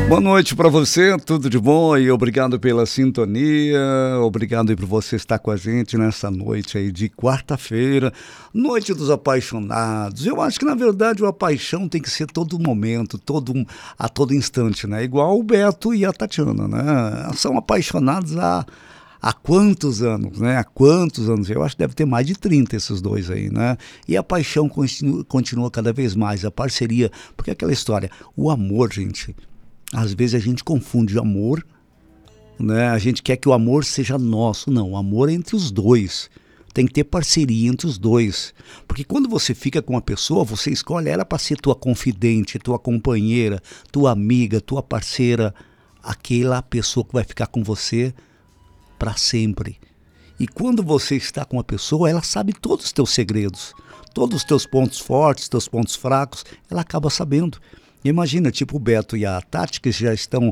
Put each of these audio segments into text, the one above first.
Boa noite para você, tudo de bom e obrigado pela sintonia, obrigado aí por você estar com a gente nessa noite aí de quarta-feira, noite dos apaixonados. Eu acho que na verdade a paixão tem que ser todo momento, a todo instante, né? Igual o Beto e a Tatiana, né? São apaixonados há quantos anos, né? Há quantos anos? Eu acho que deve ter mais de 30 esses dois aí, né? E a paixão continua cada vez mais, a parceria, porque é aquela história, o amor, gente... Às vezes a gente confunde amor, né? A gente quer que o amor seja nosso. Não, o amor é entre os dois. Tem que ter parceria entre os dois. Porque quando você fica com uma pessoa, você escolhe ela para ser tua confidente, tua companheira, tua amiga, tua parceira. Aquela pessoa que vai ficar com você para sempre. E quando você está com uma pessoa, ela sabe todos os teus segredos. Todos os teus pontos fortes, teus pontos fracos, ela acaba sabendo. Imagina, tipo o Beto e a Tati, que já estão,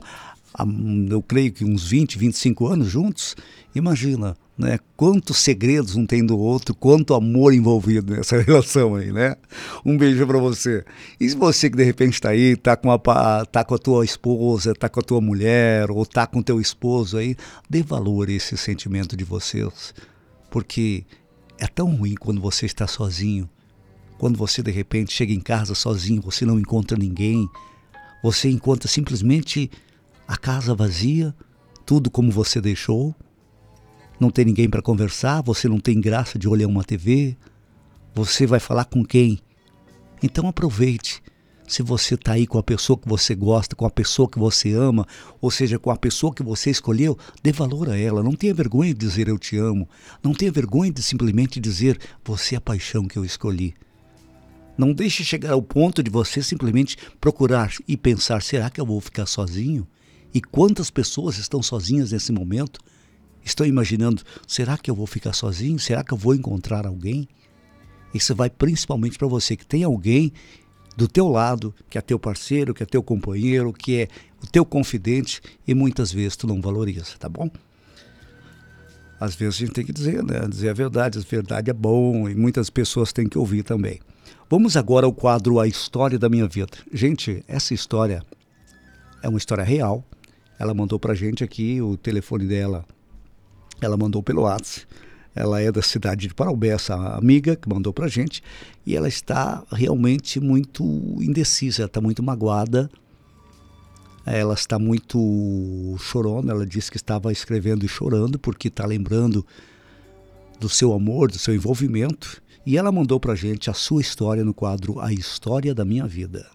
eu creio que uns 20, 25 anos juntos. Imagina, né? Quantos segredos um tem do outro, quanto amor envolvido nessa relação aí, né? Um beijo pra você. E se você que de repente está aí, tá com a tua esposa, tá com a tua mulher, ou tá com o teu esposo aí, dê valor a esse sentimento de vocês. Porque é tão ruim quando você está sozinho. Quando você de repente chega em casa sozinho, você não encontra ninguém, você encontra simplesmente a casa vazia, tudo como você deixou, não tem ninguém para conversar, você não tem graça de olhar uma TV, você vai falar com quem? Então aproveite, se você está aí com a pessoa que você gosta, com a pessoa que você ama, ou seja, com a pessoa que você escolheu, dê valor a ela, não tenha vergonha de dizer eu te amo, não tenha vergonha de simplesmente dizer você é a paixão que eu escolhi. Não deixe chegar ao ponto de você simplesmente procurar e pensar, será que eu vou ficar sozinho? E quantas pessoas estão sozinhas nesse momento? Estão imaginando, será que eu vou ficar sozinho? Será que eu vou encontrar alguém? Isso vai principalmente para você que tem alguém do teu lado, que é teu parceiro, que é teu companheiro, que é o teu confidente e muitas vezes tu não valoriza, tá bom? Às vezes a gente tem que dizer, né? Dizer a verdade é bom e muitas pessoas têm que ouvir também. Vamos agora ao quadro A História da Minha Vida. Gente, essa história é uma história real. Ela mandou pra gente aqui, o telefone dela, ela mandou pelo WhatsApp. Ela é da cidade de Parobé, essa amiga que mandou pra gente. E ela está realmente muito indecisa, ela está muito magoada. Ela está muito chorona, ela disse que estava escrevendo e chorando porque está lembrando do seu amor, do seu envolvimento. E ela mandou pra gente a sua história no quadro A História da Minha Vida.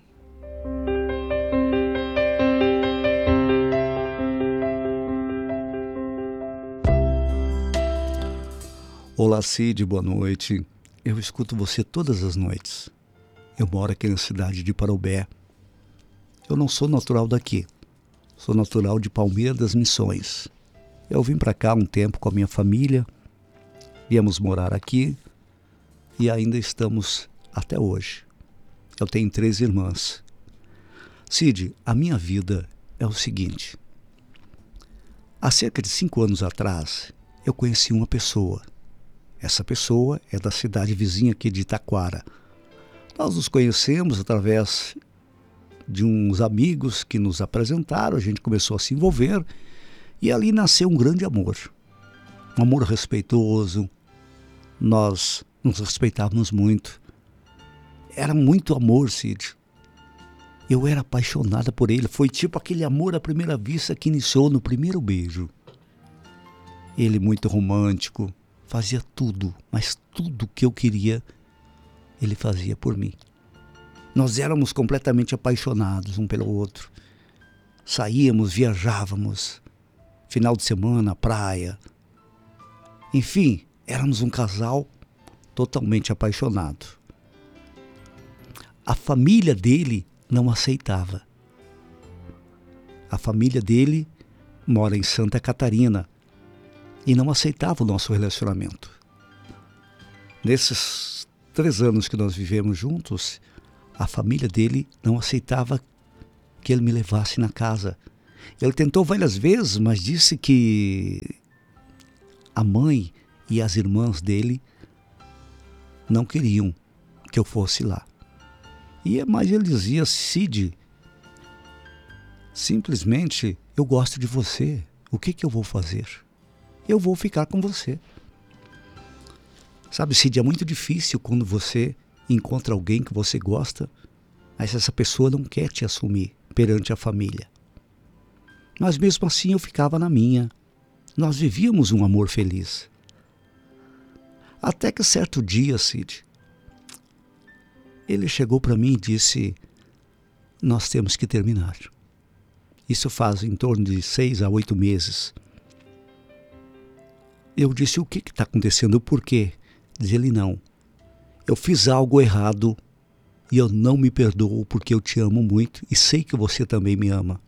Olá Cid, boa noite. Eu escuto você todas as noites. Eu moro aqui na cidade de Parobé. Eu não sou natural daqui. Sou natural de Palmeira das Missões. Eu vim pra cá um tempo com a minha família. Viemos morar aqui. E ainda estamos até hoje. Eu tenho 3 irmãs. Cid, a minha vida é o seguinte. Há cerca de 5 anos atrás, eu conheci uma pessoa. Essa pessoa é da cidade vizinha aqui de Itaquara. Nós nos conhecemos através de uns amigos que nos apresentaram, a gente começou a se envolver e ali nasceu um grande amor. Um amor respeitoso. Nós nos respeitávamos muito. Era muito amor, Cid. Eu era apaixonada por ele. Foi tipo aquele amor à primeira vista que iniciou no primeiro beijo. Ele muito romântico, fazia tudo, mas tudo que eu queria, ele fazia por mim. Nós éramos completamente apaixonados um pelo outro. Saíamos, viajávamos, final de semana, praia. Enfim, éramos um casal totalmente apaixonado. A família dele não aceitava. A família dele mora em Santa Catarina e não aceitava o nosso relacionamento. Nesses 3 anos que nós vivemos juntos, a família dele não aceitava que ele me levasse na casa. Ele tentou várias vezes, mas disse que a mãe e as irmãs dele não queriam que eu fosse lá. Mas ele dizia, Cid, Simplesmente, eu gosto de você. O que eu vou fazer? Eu vou ficar com você. Sabe, Cid, é muito difícil quando você encontra alguém que você gosta, mas essa pessoa não quer te assumir perante a família. Mas mesmo assim eu ficava na minha. Nós vivíamos um amor feliz. Até que certo dia, Cid, ele chegou para mim e disse: nós temos que terminar. Isso faz em torno de 6 a 8 meses. Eu disse: o que está acontecendo? Por quê? Diz ele: não. Eu fiz algo errado e eu não me perdoo porque eu te amo muito e sei que você também me ama.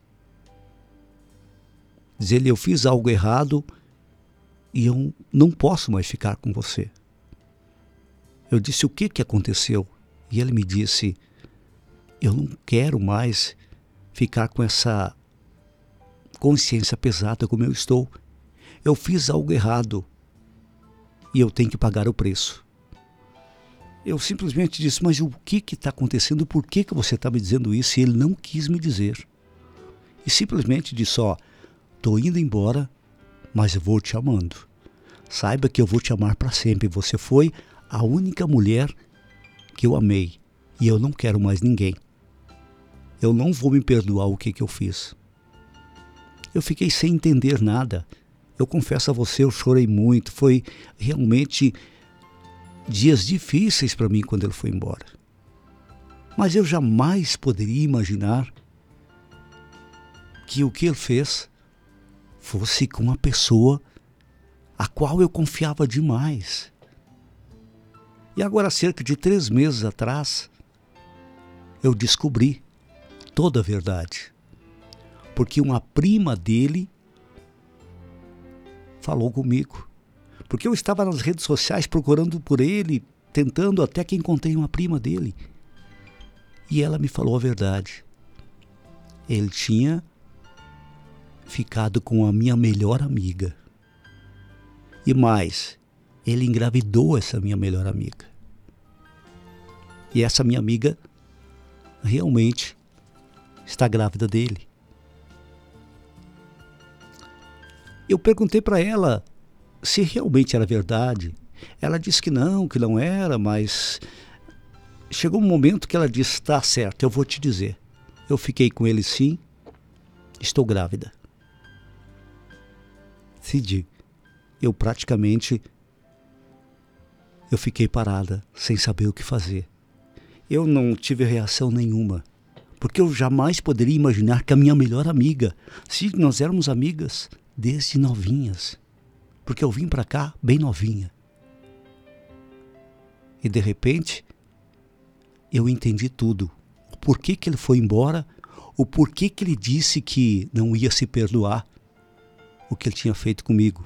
Diz ele: eu fiz algo errado e eu não posso mais ficar com você. Eu disse: o que aconteceu? E ele me disse: eu não quero mais ficar com essa consciência pesada como eu estou. Eu fiz algo errado e eu tenho que pagar o preço. Eu simplesmente disse: mas o que está acontecendo? Por que você está me dizendo isso? E ele não quis me dizer. E simplesmente disse: ó, estou indo embora, mas eu vou te amando. Saiba que eu vou te amar para sempre. Você foi a única mulher que eu amei e eu não quero mais ninguém. Eu não vou me perdoar o que eu fiz. Eu fiquei sem entender nada. Eu confesso a você, eu chorei muito. Foi realmente dias difíceis para mim quando ele foi embora. Mas eu jamais poderia imaginar que o que ele fez fosse com uma pessoa a qual eu confiava demais. E agora, cerca de 3 meses atrás, eu descobri toda a verdade. Porque uma prima dele falou comigo. Porque eu estava nas redes sociais procurando por ele, tentando até que encontrei uma prima dele. E ela me falou a verdade. Ele tinha ficado com a minha melhor amiga. E mais, ele engravidou essa minha melhor amiga. E essa minha amiga realmente está grávida dele. Eu perguntei para ela se realmente era verdade. Ela disse que não era, mas chegou um momento que ela disse: tá certo, eu vou te dizer. Eu fiquei com ele sim, estou grávida. Cid, eu fiquei parada, sem saber o que fazer. Eu não tive reação nenhuma, porque eu jamais poderia imaginar que a minha melhor amiga, Cid, nós éramos amigas desde novinhas, porque eu vim para cá bem novinha. E de repente, eu entendi tudo. O porquê que ele foi embora, o porquê que ele disse que não ia se perdoar o que ele tinha feito comigo.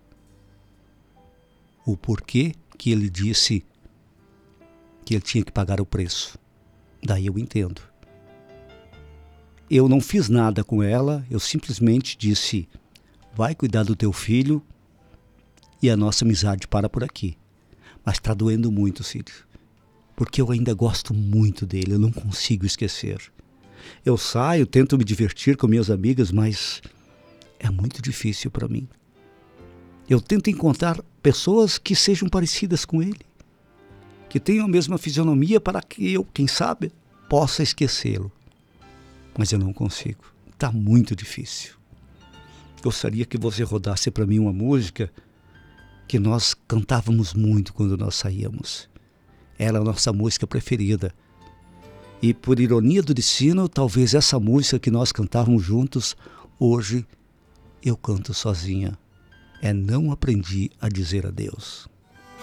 O porquê que ele disse que ele tinha que pagar o preço. Daí eu entendo. Eu não fiz nada com ela, eu simplesmente disse: vai cuidar do teu filho e a nossa amizade para por aqui. Mas está doendo muito, Cid, porque eu ainda gosto muito dele, eu não consigo esquecer. Eu saio, tento me divertir com minhas amigas, mas é muito difícil para mim. Eu tento encontrar pessoas que sejam parecidas com ele, que tenham a mesma fisionomia para que eu, quem sabe, possa esquecê-lo. Mas eu não consigo, está muito difícil. Gostaria que você rodasse para mim uma música que nós cantávamos muito quando nós saíamos. Era a nossa música preferida. E por ironia do destino, talvez essa música que nós cantávamos juntos, hoje eu canto sozinha. É Não Aprendi a Dizer Adeus.